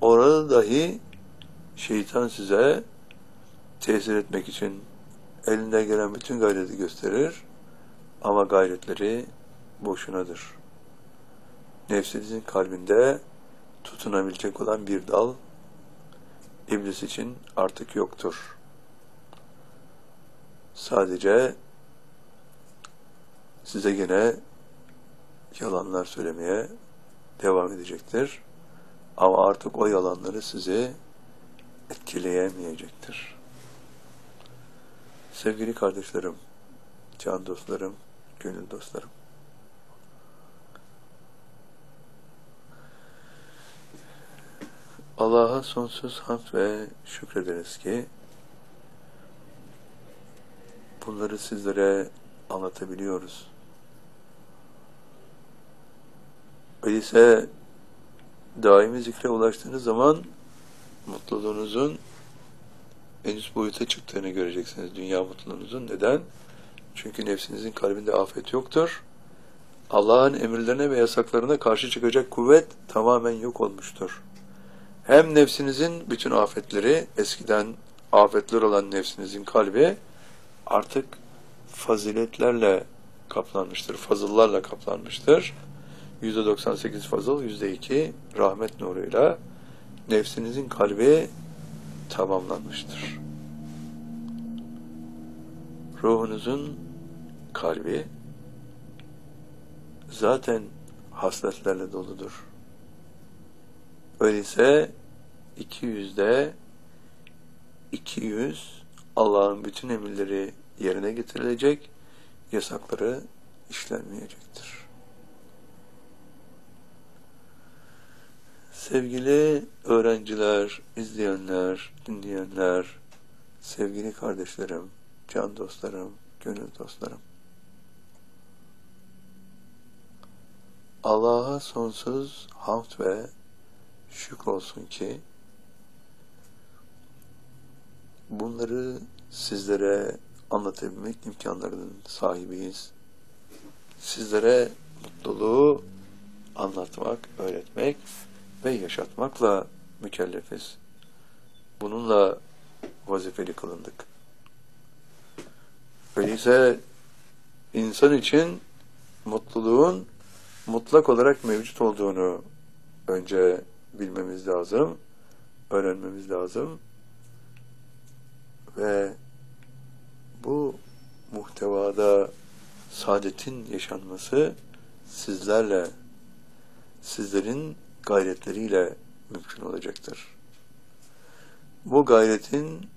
Orada dahi şeytan size tesir etmek için elinden gelen bütün gayreti gösterir ama gayretleri boşunadır. Nefsinizin kalbinde tutunabilecek olan bir dal iblis için artık yoktur. Sadece size gene yalanlar söylemeye devam edecektir. Ama artık o yalanları sizi etkileyemeyecektir. Sevgili kardeşlerim, can dostlarım, gönül dostlarım. Allah'a sonsuz hamd ve şükrederiz ki bunları sizlere anlatabiliyoruz. Öyleyse daimi zikre ulaştığınız zaman mutluluğunuzun en üst boyuta çıktığını göreceksiniz. Dünya mutluluğunuzun. Neden? Çünkü nefsinizin kalbinde afet yoktur. Allah'ın emirlerine ve yasaklarına karşı çıkacak kuvvet tamamen yok olmuştur. Hem nefsinizin bütün afetleri, eskiden afetler olan nefsinizin kalbi artık faziletlerle kaplanmıştır, fazıllarla kaplanmıştır. %98 fazıl, %2 rahmet nuruyla nefsinizin kalbi tamamlanmıştır. Ruhunuzun kalbi zaten hasletlerle doludur. Öyleyse 200'de 200 Allah'ın bütün emirleri yerine getirilecek, yasakları işlenmeyecektir. Sevgili öğrenciler, izleyenler, dinleyenler, sevgili kardeşlerim, can dostlarım, gönül dostlarım. Allah'a sonsuz hamd ve şükür olsun ki bunları sizlere anlatabilmek imkanlarının sahibiyiz. Sizlere mutluluğu anlatmak, öğretmek ve yaşatmakla mükellefiz. Bununla vazifeli kılındık. Öyleyse insan için mutluluğun mutlak olarak mevcut olduğunu önce bilmemiz lazım, öğrenmemiz lazım ve bu muhtevada saadetin yaşanması sizlerle, sizlerin gayretleriyle mümkün olacaktır. Bu gayretin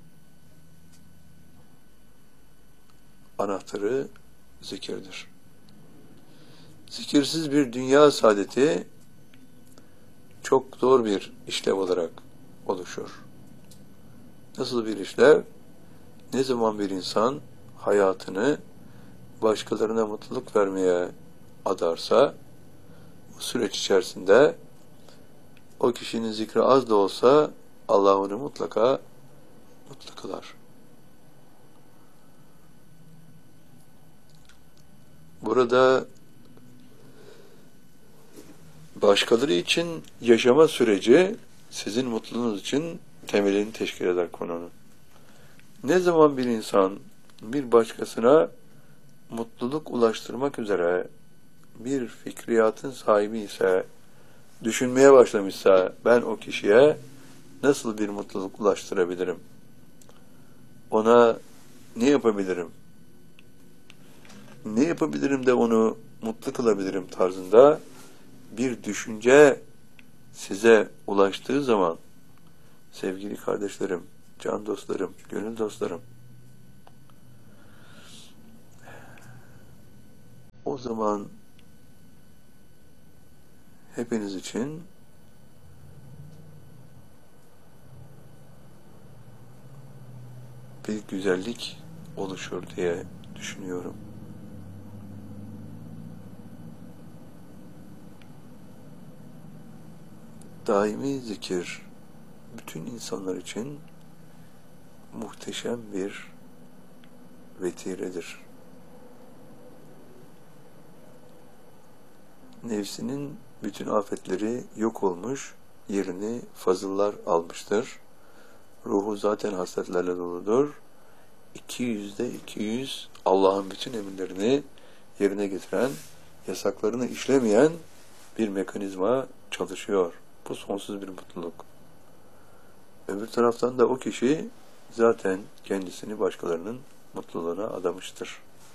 anahtarı zikirdir. Zikirsiz bir dünya saadeti çok zor bir işlev olarak oluşur. Nasıl bir işlev? Ne zaman bir insan hayatını başkalarına mutluluk vermeye adarsa, bu süreç içerisinde o kişinin zikri az da olsa Allah onu mutlaka mutlu kılar. Burada başkaları için yaşama süreci sizin mutluluğunuz için temelini teşkil eder konunun. Ne zaman bir insan bir başkasına mutluluk ulaştırmak üzere bir fikriyatın sahibi ise, düşünmeye başlamışsa ben o kişiye nasıl bir mutluluk ulaştırabilirim? Ona ne yapabilirim? Ne yapabilirim de onu mutlu kılabilirim tarzında bir düşünce size ulaştığı zaman sevgili kardeşlerim, can dostlarım, gönül dostlarım, o zaman hepiniz için bir güzellik oluşur diye düşünüyorum. Daimi zikir bütün insanlar için muhteşem bir vetiredir. Nefsinin bütün afetleri yok olmuş, yerini fazıllar almıştır. Ruhu zaten hasletlerle doludur. 200'de 200 Allah'ın bütün emirlerini yerine getiren, yasaklarını işlemeyen bir mekanizma çalışıyor. Bu sonsuz bir mutluluk. Öbür taraftan da o kişi zaten kendisini başkalarının mutluluğuna adamıştır.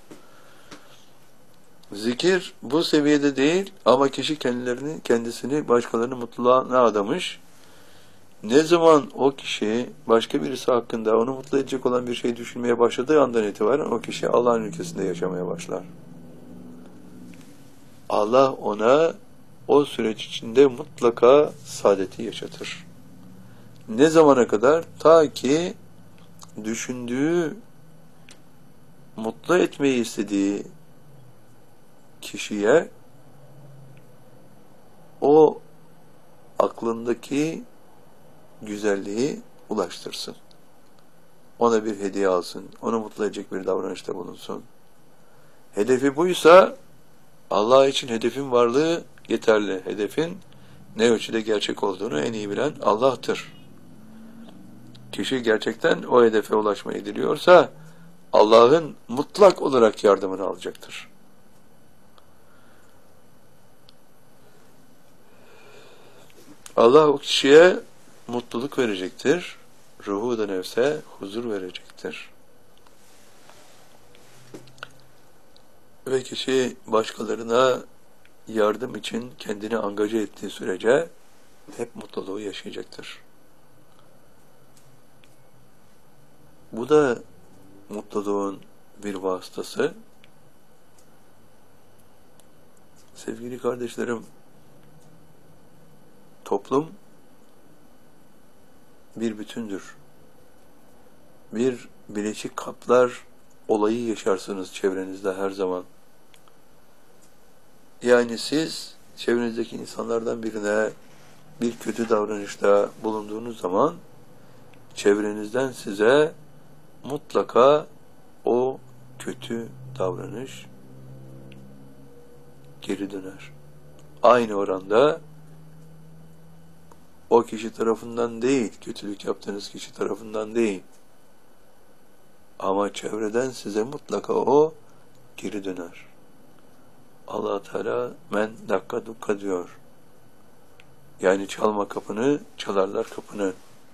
Zikir bu seviyede değil ama kişi kendisini başkalarının mutluluğuna adamış. Ne zaman o kişi başka birisi hakkında onu mutlu edecek olan bir şey düşünmeye başladığı andan itibaren o kişi Allah'ın ülkesinde yaşamaya başlar. Allah ona o süreç içinde mutlaka saadeti yaşatır. Ne zamana kadar? Ta ki düşündüğü, mutlu etmeyi istediği kişiye o aklındaki güzelliği ulaştırsın. Ona bir hediye alsın. Onu mutlu edecek bir davranışta bulunsun. Hedefi buysa Allah için hedefin varlığı yeterli. Hedefin ne ölçüde gerçek olduğunu en iyi bilen Allah'tır. Kişi gerçekten o hedefe ulaşmayı diliyorsa Allah'ın mutlak olarak yardımını alacaktır. Allah o kişiye mutluluk verecektir. Ruhu da nefse huzur verecektir. Ve kişi başkalarına yardım için kendini angaje ettiği sürece hep mutluluğu yaşayacaktır. Bu da mutluluğun bir vasıtası. Sevgili kardeşlerim, toplum bir bütündür. Bir bileşik kaplar olayı yaşarsınız çevrenizde her zaman. Yani siz çevrenizdeki insanlardan birine bir kötü davranışta bulunduğunuz zaman çevrenizden size mutlaka o kötü davranış geri döner. Aynı oranda o kişi tarafından değil, kötülük yaptığınız kişi tarafından değil. Ama çevreden size mutlaka o geri döner. Allah Teala men dakka dukka diyor. Yani çalma kapını, çalarlar kapını.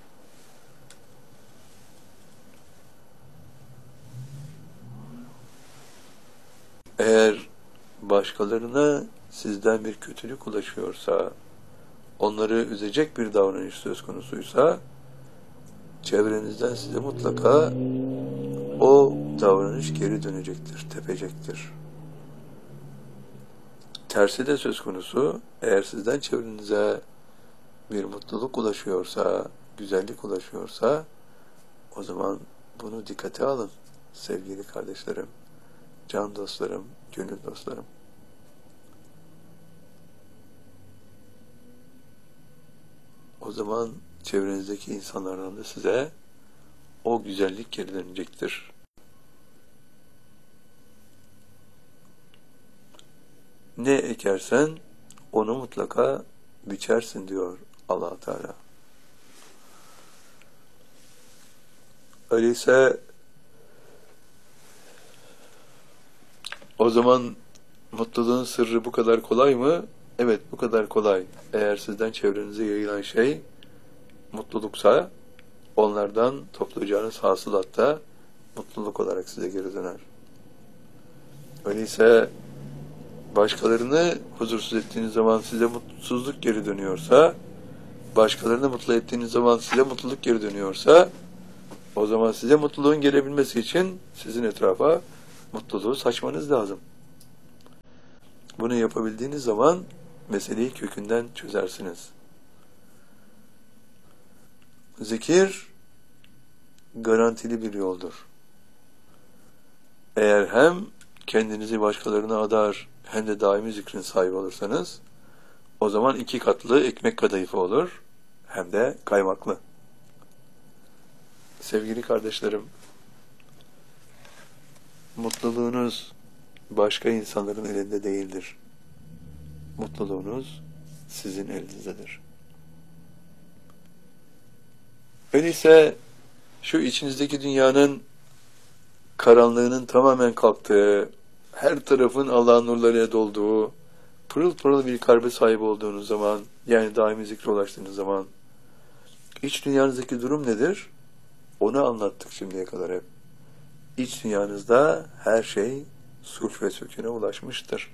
Eğer başkalarına sizden bir kötülük ulaşıyorsa, onları üzecek bir davranış söz konusuysa, çevrenizden size mutlaka o davranış geri dönecektir, tepecektir. Tersi de söz konusu, eğer sizden çevrenize bir mutluluk ulaşıyorsa, güzellik ulaşıyorsa, o zaman bunu dikkate alın sevgili kardeşlerim, can dostlarım, gönül dostlarım. O zaman çevrenizdeki insanlardan da size o güzellik geri dönecektir. Ne ekersen onu mutlaka biçersin diyor Allah Teala. Öyleyse o zaman mutluluğun sırrı bu kadar kolay mı? Evet, bu kadar kolay. Eğer sizden çevrenize yayılan şey mutluluksa, onlardan toplayacağınız hasılatta mutluluk olarak size geri döner. Öyleyse başkalarını huzursuz ettiğiniz zaman size mutsuzluk geri dönüyorsa, başkalarını mutlu ettiğiniz zaman size mutluluk geri dönüyorsa, o zaman size mutluluğun gelebilmesi için sizin etrafa mutluluğu saçmanız lazım. Bunu yapabildiğiniz zaman meseleyi kökünden çözersiniz. Zikir garantili bir yoldur. Eğer hem kendinizi başkalarına adar hem de daimi zikrin sahibi olursanız, o zaman 2 katlı ekmek kadayıfı olur, hem de kaymaklı. Sevgili kardeşlerim, mutluluğunuz başka insanların elinde değildir. Mutluluğunuz sizin elinizdedir. Öyleyse şu içinizdeki dünyanın karanlığının tamamen kalktığı, her tarafın Allah'ın nurlarıyla dolduğu, pırıl pırıl bir kalbe sahip olduğunuz zaman, yani daimi zikre ulaştığınız zaman, iç dünyanızdaki durum nedir? Onu anlattık şimdiye kadar hep. İç dünyanızda her şey sulh ve sükûne ulaşmıştır.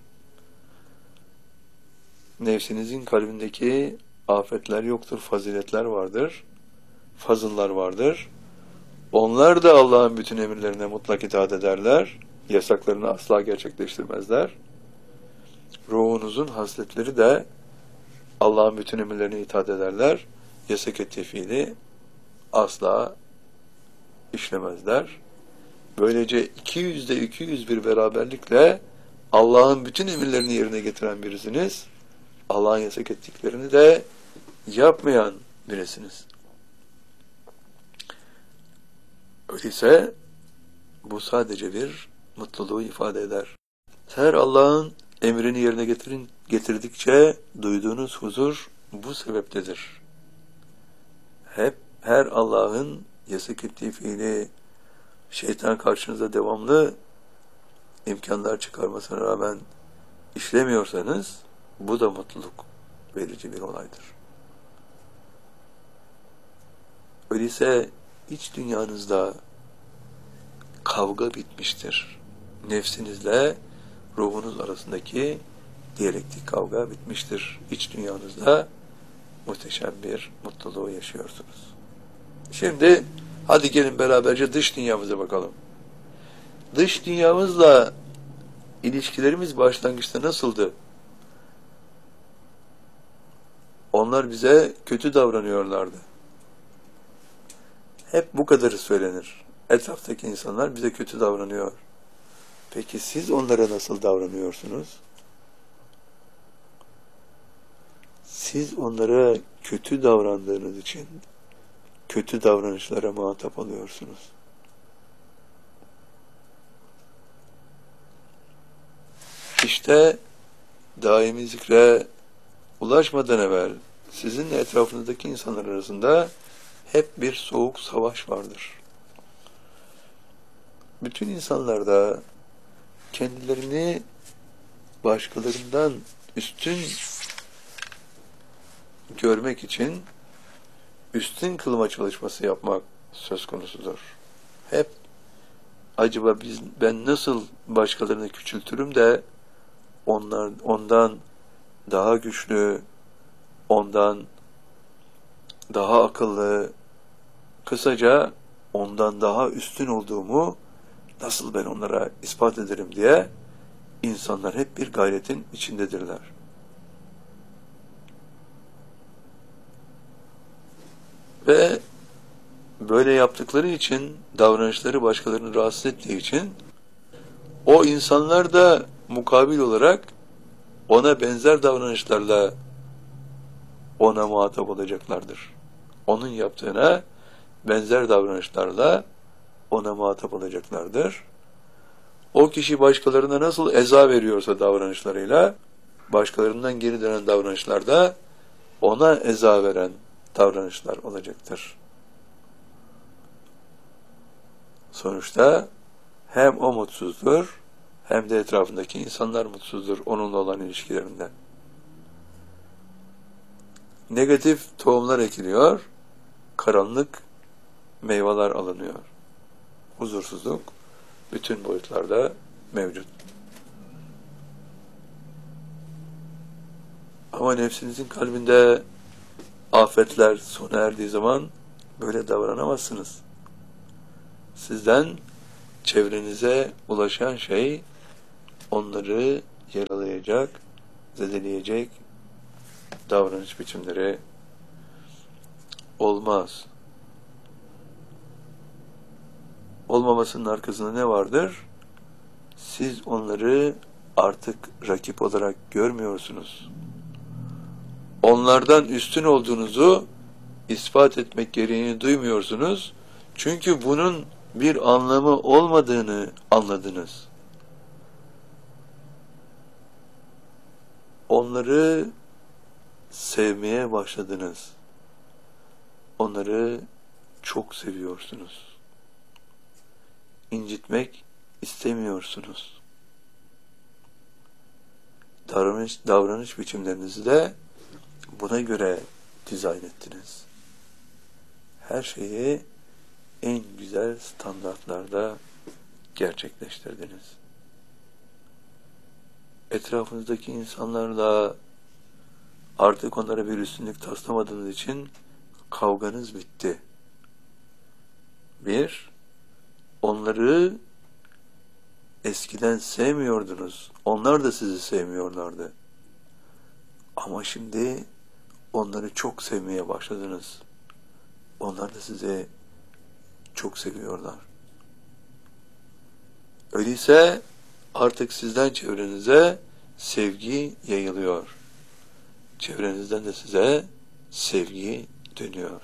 Nefsinizin kalbindeki afetler yoktur, faziletler vardır, fazıllar vardır. Onlar da Allah'ın bütün emirlerine mutlak itaat ederler, yasaklarını asla gerçekleştirmezler. Ruhunuzun hasletleri de Allah'ın bütün emirlerine itaat ederler, yasak ettiği fiili asla işlemezler. Böylece 200'de 200 bir beraberlikle Allah'ın bütün emirlerini yerine getiren birisiniz. Allah'ın yasak ettiklerini de yapmayan birisiniz. Öyleyse bu sadece bir mutluluğu ifade eder. Her Allah'ın emrini yerine getirdikçe duyduğunuz huzur bu sebeptedir. Her Allah'ın yasak ettiği fiili şeytan karşınıza devamlı imkanlar çıkarmasına rağmen işlemiyorsanız bu da mutluluk verici bir olaydır. Öyleyse iç dünyanızda kavga bitmiştir. Nefsinizle ruhunuz arasındaki diyalektik kavga bitmiştir. İç dünyanızda muhteşem bir mutluluğu yaşıyorsunuz. Şimdi hadi gelin beraberce dış dünyamıza bakalım. Dış dünyamızla ilişkilerimiz başlangıçta nasıldı? Onlar bize kötü davranıyorlardı. Hep bu kadarı söylenir. Etraftaki insanlar bize kötü davranıyor. Peki siz onlara nasıl davranıyorsunuz? Siz onlara kötü davrandığınız için kötü davranışlara muhatap oluyorsunuz. İşte daimi zikre ulaşmadan evvel sizinle etrafınızdaki insanlar arasında hep bir soğuk savaş vardır. Bütün insanlar da kendilerini başkalarından üstün görmek için üstün kılma çalışması yapmak söz konusudur. Hep acaba ben nasıl başkalarını küçültürüm de ondan daha güçlü, ondan daha akıllı, kısaca ondan daha üstün olduğumu nasıl ben onlara ispat ederim diye insanlar hep bir gayretin içindedirler. Ve böyle yaptıkları için, davranışları başkalarını rahatsız ettiği için o insanlar da mukabil olarak ona benzer davranışlarla ona muhatap olacaklardır. Onun yaptığına benzer davranışlarla ona muhatap olacaklardır. O kişi başkalarına nasıl eza veriyorsa davranışlarıyla, başkalarından geri dönen davranışlarda ona eza veren davranışlar olacaktır. Sonuçta hem o mutsuzdur, hem de etrafındaki insanlar mutsuzdur onunla olan ilişkilerinde. Negatif tohumlar ekiliyor, karanlık meyveler alınıyor. Huzursuzluk bütün boyutlarda mevcut. Ama nefsinizin kalbinde afetler sona erdiği zaman böyle davranamazsınız. Sizden çevrenize ulaşan şey onları yaralayacak, zedeleyecek davranış biçimleri olmaz. Olmamasının arkasında ne vardır? Siz onları artık rakip olarak görmüyorsunuz. Onlardan üstün olduğunuzu ispat etmek gereğini duymuyorsunuz. Çünkü bunun bir anlamı olmadığını anladınız. Onları sevmeye başladınız. Onları çok seviyorsunuz. İncitmek istemiyorsunuz. Davranış biçimlerinizi de buna göre dizayn ettiniz. Her şeyi en güzel standartlarda gerçekleştirdiniz. Etrafınızdaki insanlarla artık onlara bir üstünlük taslamadığınız için kavganız bitti. Onları eskiden sevmiyordunuz. Onlar da sizi sevmiyorlardı. Ama şimdi onları çok sevmeye başladınız. Onlar da sizi çok seviyorlar. Öyleyse artık sizden çevrenize sevgi yayılıyor. Çevrenizden de size sevgi dönüyor.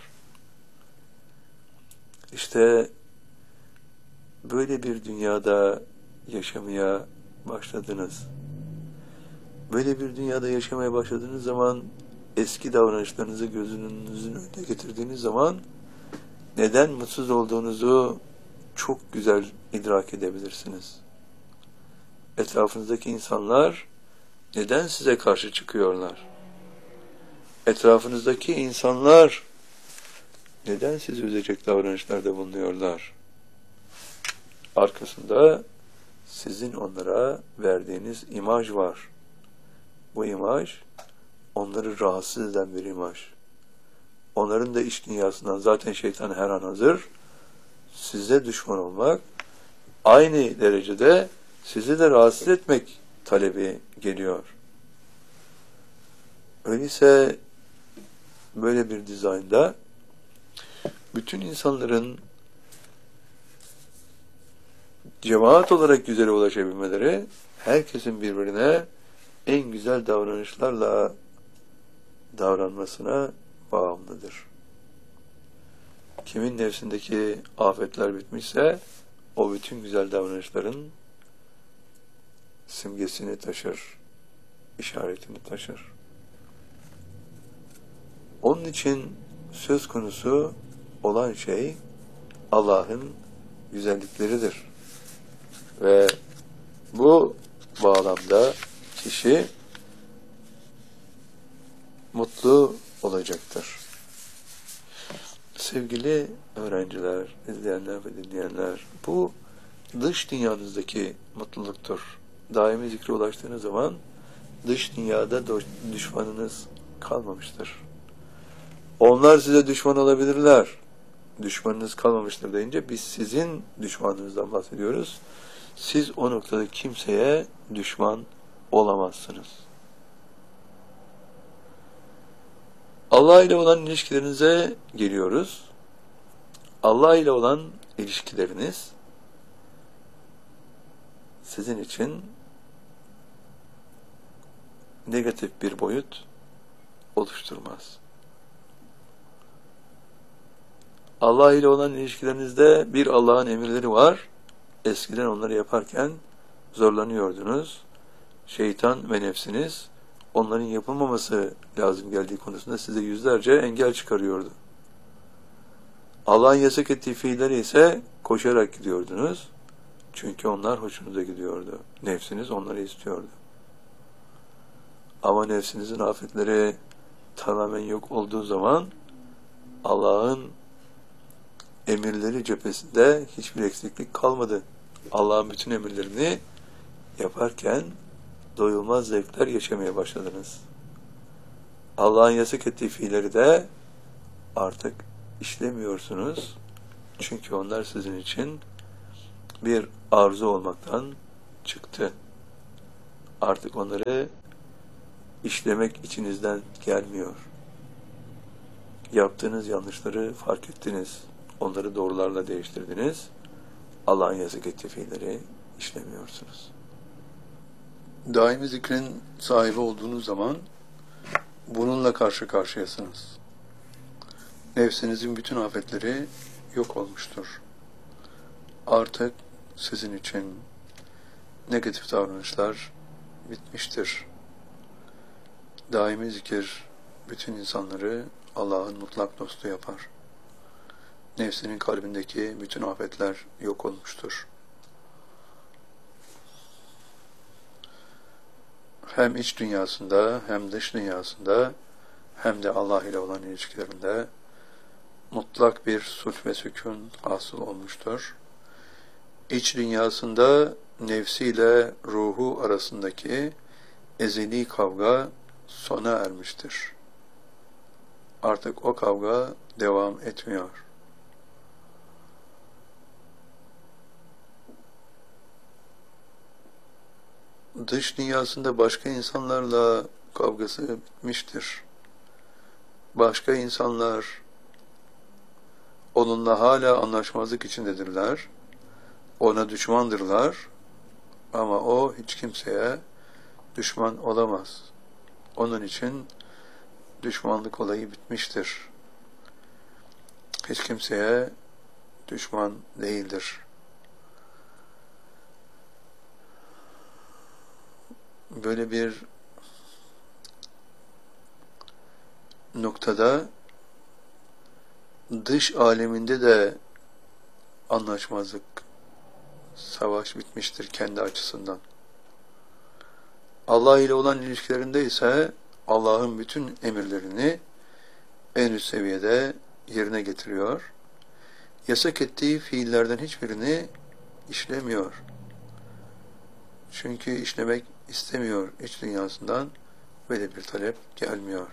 İşte böyle bir dünyada yaşamaya başladınız. Böyle bir dünyada yaşamaya başladığınız zaman eski davranışlarınızı gözünüzün önüne getirdiğiniz zaman neden mutsuz olduğunuzu çok güzel idrak edebilirsiniz. Etrafınızdaki insanlar neden size karşı çıkıyorlar? Etrafınızdaki insanlar neden sizi üzecek davranışlarda bulunuyorlar? Arkasında sizin onlara verdiğiniz imaj var. Bu imaj onları rahatsız eden bir imaj. Onların da iç dünyasından zaten şeytan her an hazır. Size düşman olmak, aynı derecede sizi de rahatsız etmek talebi geliyor. Öyleyse böyle bir dizaynda bütün insanların cemaat olarak güzele ulaşabilmeleri, herkesin birbirine en güzel davranışlarla davranmasına bağımlıdır. Kimin nefsindeki afetler bitmişse, o bütün güzel davranışların simgesini taşır, işaretini taşır. Onun için söz konusu olan şey Allah'ın güzellikleridir. Ve bu bağlamda kişi mutlu olacaktır. Sevgili öğrenciler, izleyenler ve dinleyenler, bu dış dünyanızdaki mutluluktur. Daimi zikre ulaştığınız zaman dış dünyada düşmanınız kalmamıştır. Onlar size düşman olabilirler. Düşmanınız kalmamıştır deyince biz sizin düşmanınızdan bahsediyoruz. Siz o noktada kimseye düşman olamazsınız. Allah ile olan ilişkilerinize geliyoruz. Allah ile olan ilişkileriniz sizin için negatif bir boyut oluşturmaz. Allah ile olan ilişkilerinizde bir Allah'ın emirleri var. Eskiden onları yaparken zorlanıyordunuz. Şeytan ve nefsiniz onların yapılmaması lazım geldiği konusunda size yüzlerce engel çıkarıyordu. Allah'ın yasak ettiği fiilleri ise koşarak gidiyordunuz. Çünkü onlar hoşunuza gidiyordu. Nefsiniz onları istiyordu. Ama nefsinizin afetleri tamamen yok olduğu zaman Allah'ın emirleri cephesinde hiçbir eksiklik kalmadı. Allah'ın bütün emirlerini yaparken doyulmaz zevkler yaşamaya başladınız. Allah'ın yasak ettiği fiilleri de artık işlemiyorsunuz. Çünkü onlar sizin için bir arzu olmaktan çıktı. Artık onları işlemek içinizden gelmiyor. Yaptığınız yanlışları fark ettiniz. Onları doğrularla değiştirdiniz. Allah'ın yasak ettiği fiilleri işlemiyorsunuz. Daimi zikrin sahibi olduğunuz zaman bununla karşı karşıyasınız. Nefsinizin bütün afetleri yok olmuştur. Artık sizin için negatif davranışlar bitmiştir. Daimi zikir bütün insanları Allah'ın mutlak dostu yapar. nefsinin kalbindeki bütün afetler yok olmuştur. Hem iç dünyasında, hem dış dünyasında, hem de Allah ile olan ilişkilerinde mutlak bir sulh ve sükun hasıl olmuştur. İç dünyasında nefsiyle ruhu arasındaki ezeli kavga sona ermiştir. Artık o kavga devam etmiyor. Dış dünyasında başka insanlarla kavgası bitmiştir. Başka insanlar onunla hala anlaşmazlık içindedirler. Ona düşmandırlar. Ama o hiç kimseye düşman olamaz. Onun için düşmanlık olayı bitmiştir. Hiç kimseye düşman değildir. Böyle bir noktada dış aleminde de anlaşmazlık, savaş bitmiştir kendi açısından. Allah ile olan ilişkilerinde ise Allah'ın bütün emirlerini en üst seviyede yerine getiriyor. Yasak ettiği fiillerden hiçbirini işlemiyor. Çünkü işlemek istemiyor iç dünyasından, böyle bir talep gelmiyor.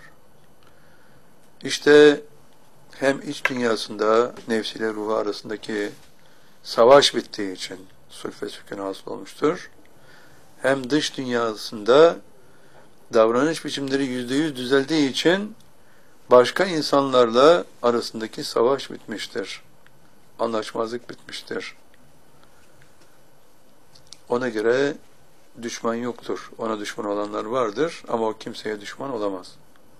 İşte hem iç dünyasında nefsiyle ruhu arasındaki savaş bittiği için sulh ve sükun hasıl olmuştur. Hem dış dünyasında davranış biçimleri %100 düzeldiği için başka insanlarla arasındaki savaş bitmiştir. Anlaşmazlık bitmiştir. Ona göre düşman yoktur. Ona düşman olanlar vardır ama o kimseye düşman olamaz.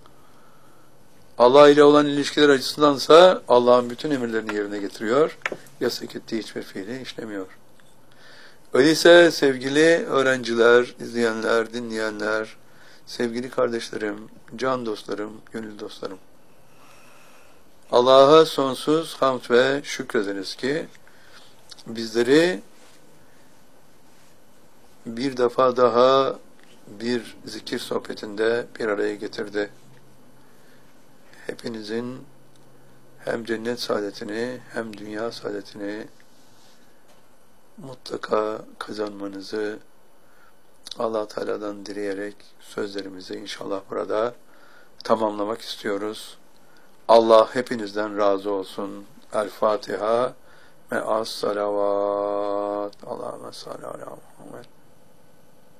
Allah ile olan ilişkiler açısındansa Allah'ın bütün emirlerini yerine getiriyor. Yasak ettiği hiçbir fiili işlemiyor. Öyleyse sevgili öğrenciler, izleyenler, dinleyenler, sevgili kardeşlerim, can dostlarım, gönül dostlarım, Allah'a sonsuz hamd ve şükrederiz ki bizleri bir defa daha bir zikir sohbetinde bir araya getirdi. Hepinizin hem cennet saadetini hem dünya saadetini mutlaka kazanmanızı Allah Teala'dan dileyerek sözlerimizi inşallah burada tamamlamak istiyoruz. Allah hepinizden razı olsun. El Fatiha ve as salavat. Allahümme salli ala Muhammed.